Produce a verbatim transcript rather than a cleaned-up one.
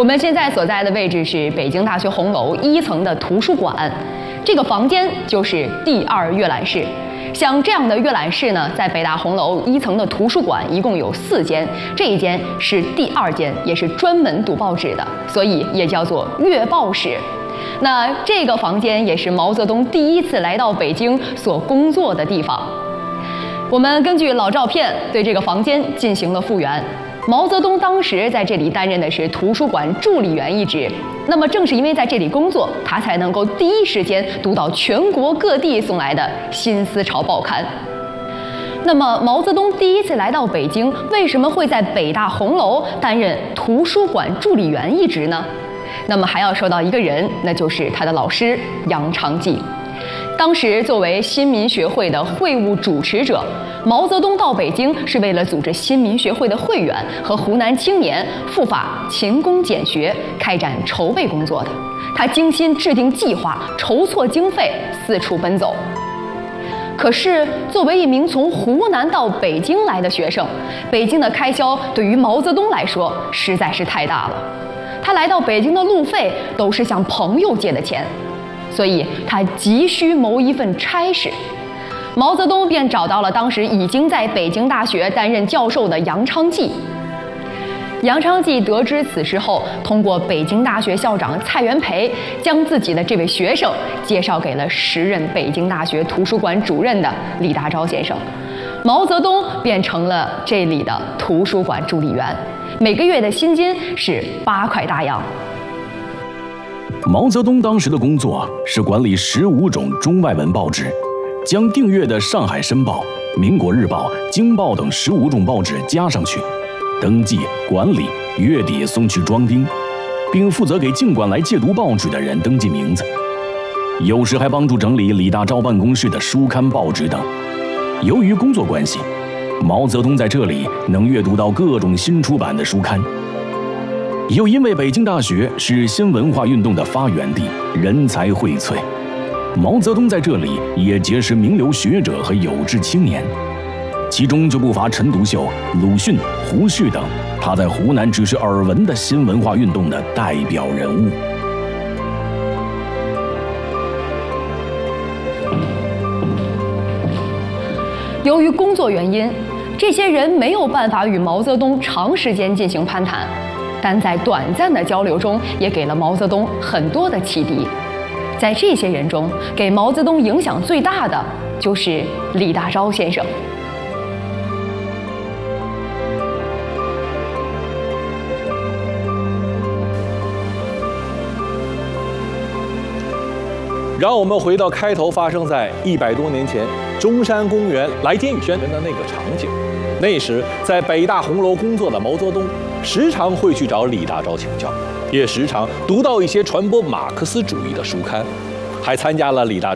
我们现在所在的位置是北京大学红楼一层的图书馆，这个房间就是第二阅览室。像这样的阅览室呢，在北大红楼一层的图书馆一共有四间，这一间是第二间，也是专门读报纸的，所以也叫做阅报室。那这个房间也是毛泽东第一次来到北京所工作的地方。我们根据老照片对这个房间进行了复原。毛泽东当时在这里担任的是图书馆助理员一职，那么正是因为在这里工作，他才能够第一时间读到全国各地送来的新思潮报刊。那么毛泽东第一次来到北京，为什么会在北大红楼担任图书馆助理员一职呢？那么还要说到一个人，那就是他的老师杨昌济。当时作为新民学会的会务主持者，毛泽东到北京是为了组织新民学会的会员和湖南青年赴法勤工俭学，开展筹备工作的。他精心制定计划，筹措经费，四处奔走。可是作为一名从湖南到北京来的学生，北京的开销对于毛泽东来说实在是太大了。他来到北京的路费都是向朋友借的钱，所以他急需谋一份差事。毛泽东便找到了当时已经在北京大学担任教授的杨昌济。杨昌济得知此事后，通过北京大学校长蔡元培，将自己的这位学生介绍给了时任北京大学图书馆主任的李大钊先生。毛泽东便成了这里的图书馆助理员，每个月的薪金是八块大洋。 毛泽东当时的工作是管理十五种中外文报纸，将订阅的《上海申报》《民国日报》《京报》等十五种报纸加上去，登记、管理，月底送去装订，并负责给尽管来借读报纸的人登记名字。有时还帮助整理李大钊办公室的书刊、报纸等。由于工作关系，毛泽东在这里能阅读到各种新出版的书刊。又因为北京大学是新文化运动的发源地，人才荟萃，毛泽东在这里也结识名流学者和有志青年，其中就不乏陈独秀、鲁迅、胡适等他在湖南只是耳闻的新文化运动的代表人物。 由于工作原因，这些人没有办法与毛泽东长时间进行攀谈，但在短暂的交流中，也给了毛泽东很多的启迪。在这些人中，给毛泽东影响最大的就是李大钊先生。 让我们回到开头发生在一百多年前中山公园来电与宣传的那个场景。那时在北大红楼工作的毛泽东，时常会去找李大钊请教，也时常读到一些传播马克思主义的书刊，还参加了李大